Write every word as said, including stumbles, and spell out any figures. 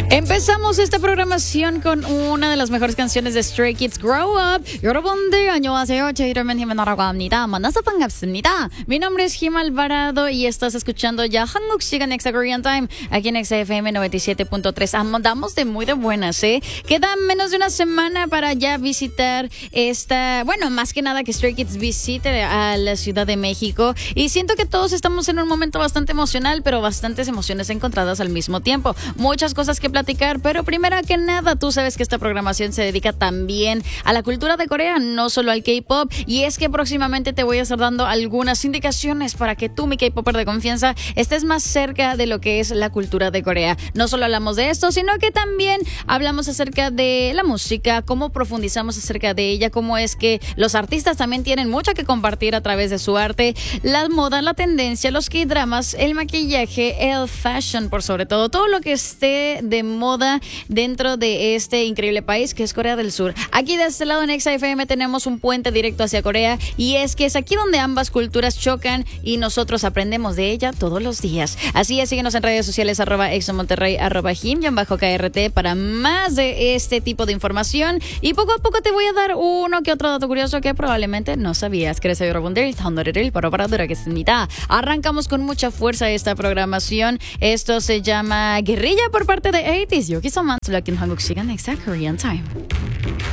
Empezamos esta programación con una de las mejores canciones de Stray Kids, Grow Up. 여러분들 안녕하세요. 제 이름은 희만아라고 합니다. 만나서 반갑습니다. Mi nombre es Jim Alvarado y estás escuchando ya 한국 시간 Exa Korean Time aquí en Exa F M noventa y siete punto tres. Andamos de muy de buenas, ¿eh? Queda menos de una semana para ya visitar esta, bueno, más que nada que Stray Kids visite a la Ciudad de México, y siento que todos estamos en un momento bastante emocional, pero bastantes emociones encontradas al mismo tiempo. Muchas cosas que platicar, pero primero que nada, tú sabes que esta programación se dedica también a la cultura de Corea, no solo al K-pop, y es que próximamente te voy a estar dando algunas indicaciones para que tú, mi K-popper de confianza, estés más cerca de lo que es la cultura de Corea. No solo hablamos de esto, sino que también hablamos acerca de la música, cómo profundizamos acerca de ella, cómo es que los artistas también tienen mucho que compartir a través de su arte, la moda, la tendencia, los K-dramas, el maquillaje, el fashion, por sobre todo, todo lo que esté de moda dentro de este increíble país que es Corea del Sur. Aquí de este lado en Exa F M tenemos un puente directo hacia Corea, y es que es aquí donde ambas culturas chocan y nosotros aprendemos de ella todos los días. Así es, síguenos en redes sociales arroba Exa Monterrey, arroba Jim, bajo K R T para más de este tipo de información, y poco a poco te voy a dar uno que otro dato curioso que probablemente no sabías. 그래서 여러분들 더 노래를 바로 하겠습니다. Arrancamos con mucha fuerza esta programación. Esto se llama Guerrilla por parte de eighties. 여기서만 슬라킨 한국 시간 Exa Korean Time.